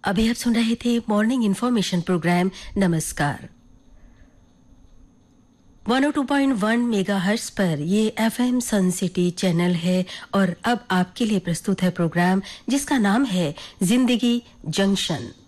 अभी आप सुन रहे थे मॉर्निंग इन्फॉर्मेशन प्रोग्राम नमस्कार 102.1 मेगाहर्ट्ज पर ये एफएम सन सिटी चैनल है और अब आपके लिए प्रस्तुत है प्रोग्राम जिसका नाम है जिंदगी जंक्शन।